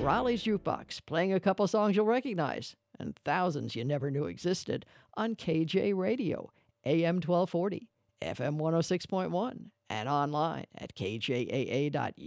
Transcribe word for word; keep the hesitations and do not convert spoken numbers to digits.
Raleigh's Jukebox, playing a couple songs you'll recognize and thousands you never knew existed on K J Radio, A M twelve forty, F M one oh six point one, and online at k j a a dot